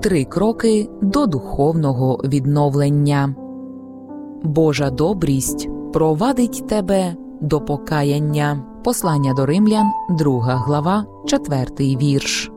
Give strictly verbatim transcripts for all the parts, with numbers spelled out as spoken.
Три кроки до духовного відновлення. Божа добрість провадить тебе до покаяння. Послання до Римлян, друга глава, четвертий вірш.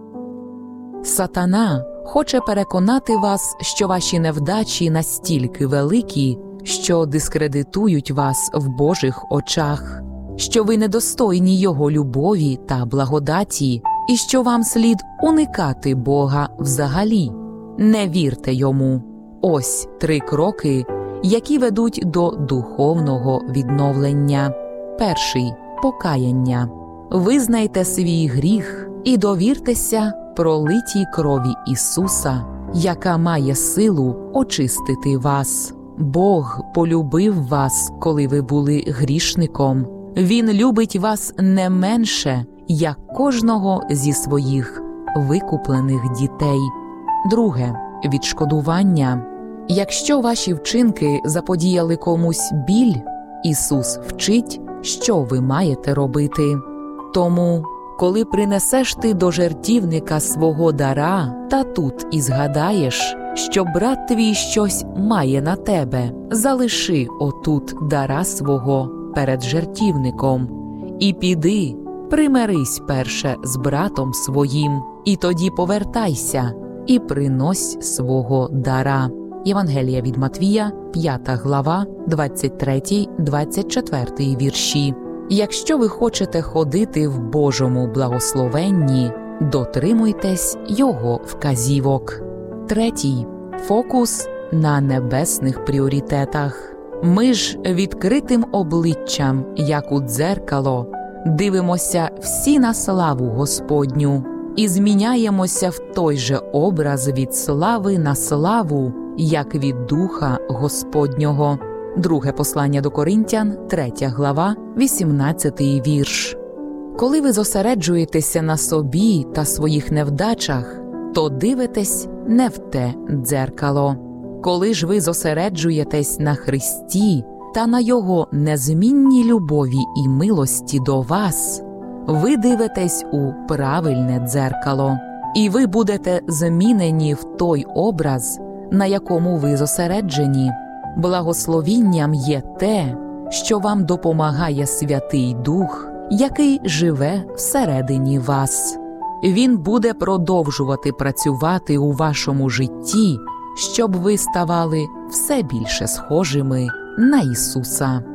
Сатана хоче переконати вас, що ваші невдачі настільки великі, що дискредитують вас в Божих очах, що ви недостойні Його любові та благодаті, і що вам слід уникати Бога взагалі. Не вірте йому. Ось три кроки, які ведуть до духовного відновлення. Перший – покаяння. Визнайте свій гріх і довіртеся пролитій крові Ісуса, яка має силу очистити вас. Бог полюбив вас, коли ви були грішником. Він любить вас не менше, як кожного зі своїх викуплених дітей. Друге – відшкодування. Якщо ваші вчинки заподіяли комусь біль, Ісус вчить, що ви маєте робити. Тому, коли принесеш ти до жертівника свого дара, та тут і згадаєш, що брат твій щось має на тебе, залиши отут дара свого перед жертівником і піди, примирись перше з братом своїм, і тоді повертайся і принось свого дара. Євангелія від Матвія, п'ята глава, двадцять третій - двадцять четвертий вірші. Якщо ви хочете ходити в Божому благословенні, дотримуйтесь Його вказівок. Третій – фокус на небесних пріоритетах. Ми ж відкритим обличчям, як у дзеркало, дивимося всі на славу Господню і зміняємося в той же образ від слави на славу, як від Духа Господнього. Друге послання до Коринтян, третя глава, вісімнадцятий вірш. Коли ви зосереджуєтеся на собі та своїх невдачах, то дивитесь не в те дзеркало. Коли ж ви зосереджуєтесь на Христі та на Його незмінній любові і милості до вас, ви дивитесь у правильне дзеркало, і ви будете змінені в той образ, на якому ви зосереджені. Благословінням є те, що вам допомагає Святий Дух, який живе всередині вас. Він буде продовжувати працювати у вашому житті, щоб ви ставали все більше схожими на Ісуса.